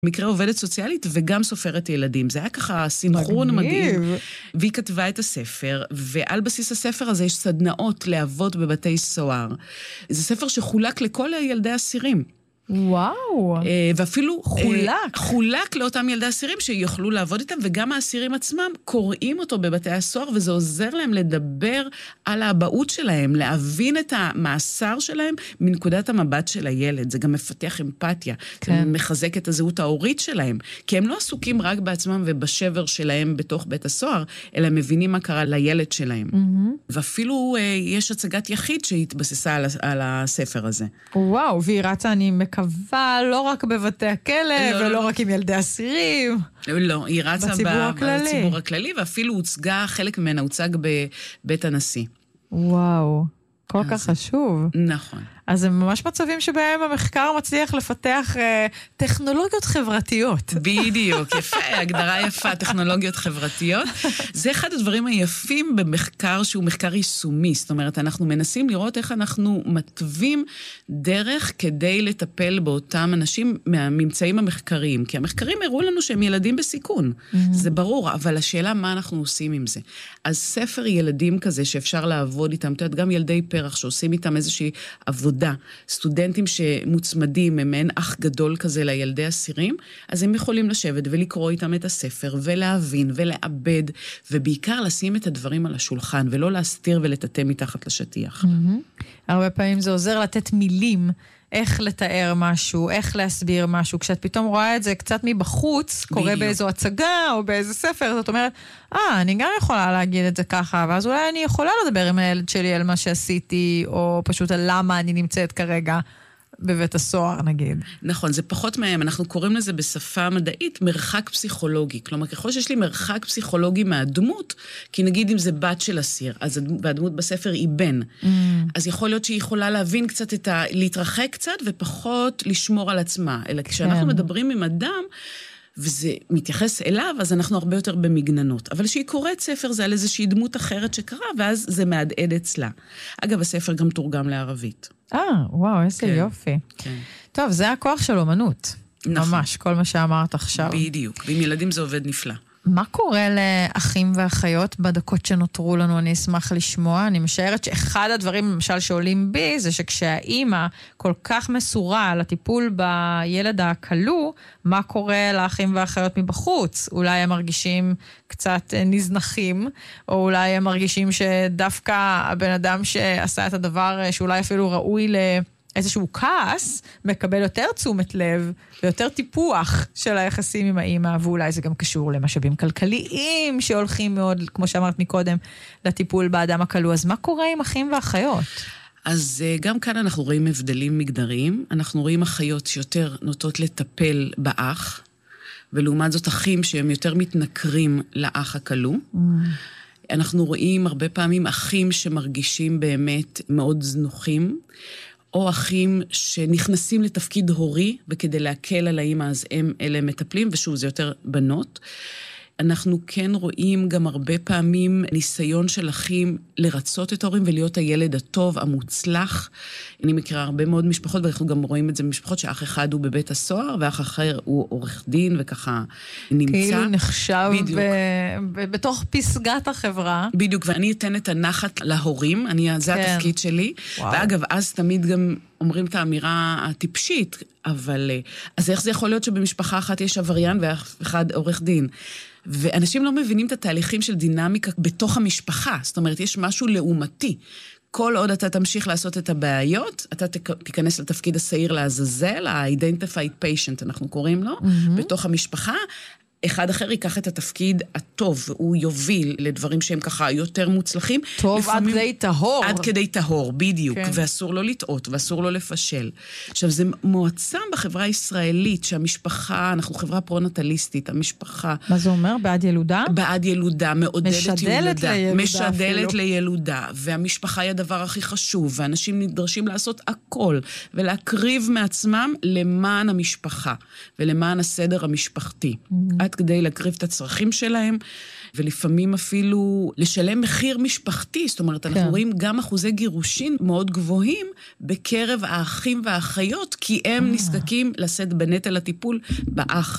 מקרה עובדת סוציאלית וגם סופרת ילדים. זה היה ככה סינכרון מדהים. והיא כתבה את הספר, ועל בסיס הספר הזה יש סדנאות לאבות בבתי סוהר. זה ספר שחולק לכל ילדי אסירים. וואו. ואפילו חולק. חולק לאותם ילדי אסירים שיוכלו לעבוד איתם, וגם האסירים עצמם קוראים אותו בבתי הסוהר, וזה עוזר להם לדבר על האבהות שלהם, להבין את המאסר שלהם מנקודת המבט של הילד. זה גם מפתח אמפתיה. כן. זה מחזק את הזהות ההורית שלהם. כי הם לא עסוקים רק בעצמם ובשבר שלהם בתוך בית הסוהר, אלא מבינים מה קרה לילד שלהם. ואפילו יש הצגת יחיד שהתבססה על הספר הזה. וואו, והיא רצה, אני מקווה, לא רק בבתי הכלא, ולא רק עם ילדי אסירים. לא, היא רצה בציבור הכללי, ואפילו הוצגה, חלק ממנה הוצג בבית הנשיא. וואו, כל כך חשוב. נכון. אז זה ממש מצבים שבהם המחקר מצליח לפתח טכנולוגיות חברתיות. בדיוק, יפה, הגדרה יפה, טכנולוגיות חברתיות. זה אחד הדברים היפים במחקר שהוא מחקר יישומי. זאת אומרת, אנחנו מנסים לראות איך אנחנו מטווים דרך כדי לטפל באותם אנשים מהממצאים המחקריים. כי המחקרים הראו לנו שהם ילדים בסיכון. זה ברור, אבל השאלה מה אנחנו עושים עם זה. אז ספר ילדים כזה שאפשר לעבוד איתם, אתה יודע, גם ילדי פרח שעושים איתם איזושהי עבודה, סטודנטים שמוצמדים, הם אין אח גדול כזה לילדי אסירים, אז הם יכולים לשבת ולקרוא איתם את הספר, ולהבין ולעבד, ובעיקר לשים את הדברים על השולחן, ולא להסתיר ולטאטא מתחת לשטיח. הרבה פעמים זה עוזר לתת מילים, איך לתאר משהו, איך להסביר משהו. כשאת פתאום רואה את זה קצת מבחוץ, קורה באיזו הצגה או באיזה ספר, זאת אומרת, אני גם יכולה להגיד את זה ככה, ואז אולי אני יכולה לדבר עם הילד שלי על מה שעשיתי, או פשוט על למה אני נמצאת כרגע בבית הסוהר, נגיד. נכון, זה פחות מהם. אנחנו קוראים לזה בשפה מדעית מרחק פסיכולוגי. כלומר, ככל שיש לי מרחק פסיכולוגי מהדמות, כי נגיד אם זה בת של אסיר, והדמות בספר היא בן, אז יכול להיות שהיא יכולה להבין קצת להתרחק קצת, ופחות לשמור על עצמה. אלא כשאנחנו מדברים עם אדם, וזה מתייחס אליו, אז אנחנו הרבה יותר במגננות. אבל כשהיא קוראת ספר, זה על איזושהי דמות אחרת שקרה, ואז זה מהדהד אצלה. אגב, הספר גם תורגם לערבית. וואו, איזה יופי. כן. טוב, זה הכוח של אומנות. נכון. ממש, כל מה שאמרת עכשיו. בדיוק, ועם ילדים זה עובד נפלא. מה קורה לאחים ואחיות בדקות שנותרו לנו? אני אשמח לשמוע. אני משערת שאחד הדברים, למשל, שעולים בי, זה שכשהאימא כל כך מסורה לטיפול בילד הכלוא, מה קורה לאחים ואחיות מבחוץ? אולי הם מרגישים קצת נזנחים, או אולי הם מרגישים שדווקא הבן אדם שעשה את הדבר, שאולי אפילו ראוי איזשהו כעס, מקבל יותר תשומת לב, ויותר טיפוח של היחסים עם האמא, ואולי זה גם קשור למשאבים כלכליים, שהולכים מאוד, כמו שאמרת מקודם, לטיפול באדם הכלוא. אז מה קורה עם אחים ואחיות? אז גם כאן אנחנו רואים הבדלים מגדריים. אנחנו רואים אחיות שיותר נוטות לטפל באח, ולעומת זאת אחים שהם יותר מתנכרים לאח הכלוא. אנחנו רואים הרבה פעמים אחים שמרגישים באמת מאוד זנוחים, או אחים שנכנסים לתפקיד הורי, וכדי להקל על האמא, אז אלה מטפלים, ושוב, זה יותר בנות. אנחנו כן רואים גם הרבה פעמים ניסיון של אחים לרצות את ההורים ולהיות הילד הטוב, המוצלח. אני מכירה הרבה מאוד משפחות, ואנחנו גם רואים את זה במשפחות שאח אחד הוא בבית הסוהר, ואח אחר הוא עורך דין, וככה נמצא. כאילו נחשב בתוך פסגת החברה. בדיוק, ואני אתן את הנחת להורים, זה התפקיד שלי. ואגב, אז תמיד גם אומרים את האמירה הטיפשית, אבל אז איך זה יכול להיות שבמשפחה אחת יש עבריין ואחד עורך דין? ואנשים לא מבינים את התהליכים של דינמיקה בתוך המשפחה. זאת אומרת, יש משהו לעומתי. כל עוד אתה תמשיך לעשות את הבעיות, אתה תיכנס לתפקיד השעיר לעזאזל, ה-identified patient, אנחנו קוראים לו, בתוך המשפחה. אחד אחר ייקח את התפקיד הטוב, והוא יוביל לדברים שהם ככה יותר מוצלחים. טוב עד כדי טהור. עד כדי טהור, בדיוק. כן. ואסור לו לטעות, ואסור לו לפשל. עכשיו, זה מועצם בחברה הישראלית, שהמשפחה, אנחנו חברה פרו-נטליסטית, המשפחה... מה זה אומר? בעד ילודה? בעד ילודה, מעודדת משדלת ילודה. משדלת לילודה. והמשפחה היא הדבר הכי חשוב, ואנשים נדרשים לעשות הכל, ולהקריב מעצמם למען המשפחה, ולמען הסדר המשפחתי. עד כדי להקריב את הצרכים שלהם, ולפעמים אפילו לשלם מחיר משפחתי. זאת אומרת, אנחנו רואים גם אחוזי גירושין מאוד גבוהים בקרב האחים והאחיות, כי הם נזקקים לשאת בנטל הטיפול באח